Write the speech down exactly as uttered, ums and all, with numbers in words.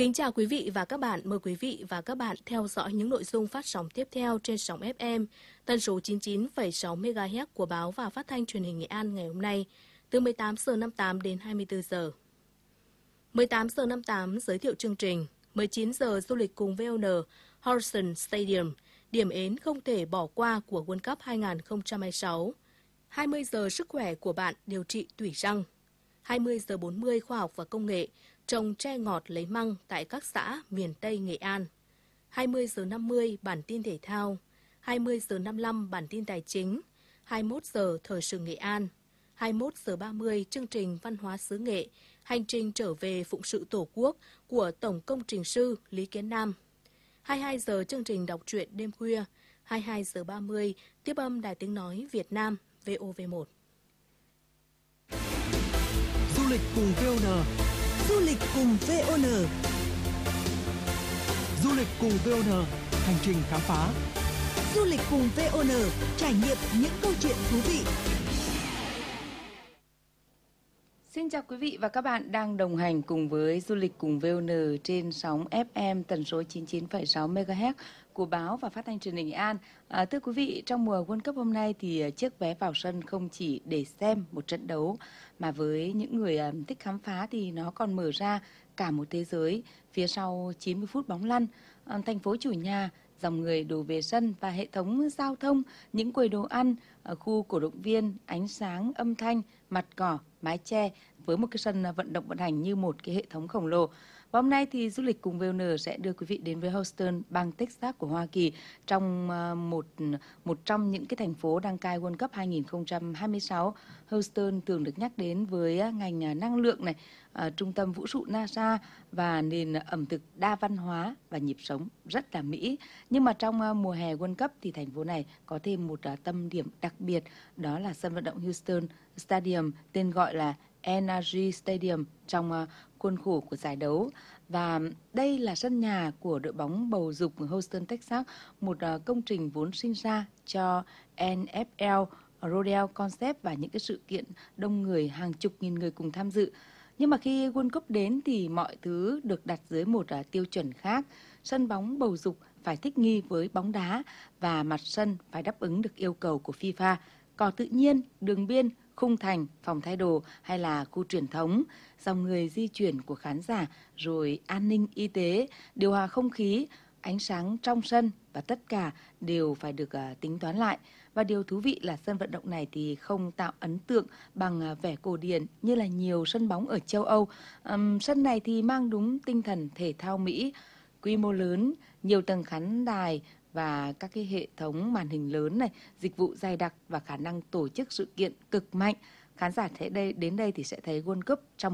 Kính chào quý vị và các bạn. Mời quý vị và các bạn theo dõi những nội dung phát sóng tiếp theo trên sóng ép em tần số chín mươi chín phẩy sáu mê ga héc của Báo và Phát thanh Truyền hình Nghệ An ngày hôm nay từ mười tám giờ năm mươi tám đến hai mươi tư giờ. mười tám giờ năm mươi tám giới thiệu chương trình, mười chín giờ du lịch cùng vê o en Horizon Stadium, điểm đến không thể bỏ qua của World Cup hai không hai sáu. hai mươi giờ sức khỏe của bạn điều trị tủy răng. hai mươi giờ bốn mươi khoa học và công nghệ, trồng tre ngọt lấy măng tại các xã miền Tây Nghệ An. hai mươi giờ năm mươi bản tin thể thao, hai mươi giờ năm mươi lăm bản tin tài chính, hai mươi mốt giờ thời sự Nghệ An, hai mươi mốt giờ ba mươi chương trình văn hóa xứ Nghệ, hành trình trở về phụng sự Tổ quốc của Tổng công trình sư Lý Kiến Nam. hai mươi hai giờ chương trình đọc truyện đêm khuya, hai mươi hai giờ ba mươi tiếp âm Đài Tiếng nói Việt Nam vê o vê một. Du lịch cùng vê o en. Du lịch cùng vê o en. Du lịch cùng vê o en, hành trình khám phá. Du lịch cùng vê o en, trải nghiệm những câu chuyện thú vị. Xin chào quý vị và các bạn đang đồng hành cùng với Du lịch cùng vê o en trên sóng ép em tần số chín mươi chín phẩy sáu mê ga héc của Báo và Phát thanh Truyền hình Nghệ An. À, thưa quý vị, trong mùa World Cup hôm nay thì chiếc vé vào sân không chỉ để xem một trận đấu mà với những người thích khám phá thì nó còn mở ra cả một thế giới phía sau chín mươi phút bóng lăn. À, thành phố chủ nhà, dòng người đổ về sân và hệ thống giao thông, những quầy đồ ăn, ở khu cổ động viên, ánh sáng, âm thanh, mặt cỏ, mái che với một cái sân vận động vận hành như một cái hệ thống khổng lồ. Và hôm nay thì Du lịch cùng vê o en sẽ đưa quý vị đến với Houston, bang Texas của Hoa Kỳ, trong một một trong những cái thành phố đăng cai World Cup hai không hai sáu. Houston thường được nhắc đến với ngành năng lượng này, à, trung tâm vũ trụ NASA và nền ẩm thực đa văn hóa và nhịp sống rất là Mỹ. Nhưng mà trong mùa hè World Cup thì thành phố này có thêm một tâm điểm đặc biệt, đó là sân vận động Houston Stadium, tên gọi là en rờ giê Stadium trong uh, khuôn khổ của giải đấu. Và đây là sân nhà của đội bóng bầu dục Houston, Texas, một uh, công trình vốn sinh ra cho en ép lờ, Rodeo Concept và những cái sự kiện đông người, hàng chục nghìn người cùng tham dự. Nhưng mà khi World Cup đến thì mọi thứ được đặt dưới một uh, tiêu chuẩn khác. Sân bóng bầu dục phải thích nghi với bóng đá và mặt sân phải đáp ứng được yêu cầu của FIFA. Cỏ tự nhiên, đường biên, khung thành, phòng thay đồ hay là khu truyền thống, dòng người di chuyển của khán giả, rồi an ninh y tế, điều hòa không khí, ánh sáng trong sân và tất cả đều phải được uh, tính toán lại. Và điều thú vị là sân vận động này thì không tạo ấn tượng bằng uh, vẻ cổ điển như là nhiều sân bóng ở châu Âu. Um, sân này thì mang đúng tinh thần thể thao Mỹ, quy mô lớn, nhiều tầng khán đài và các cái hệ thống màn hình lớn này, dịch vụ dày đặc và khả năng tổ chức sự kiện cực mạnh. Khán giả thế đây đến đây thì sẽ thấy World Cup trong